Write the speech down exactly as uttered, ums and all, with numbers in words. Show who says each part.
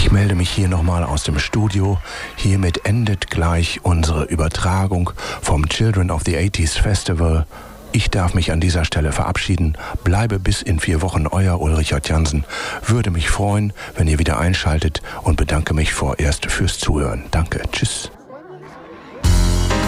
Speaker 1: Ich melde mich hier nochmal aus dem Studio. Hiermit endet gleich unsere Übertragung vom Children of the eighties Festival. Ich darf mich an dieser Stelle verabschieden. Bleibe bis in vier Wochen, euer Ulrich J. Jansen. Würde mich freuen, wenn ihr wieder einschaltet und bedanke mich vorerst fürs Zuhören. Danke, tschüss.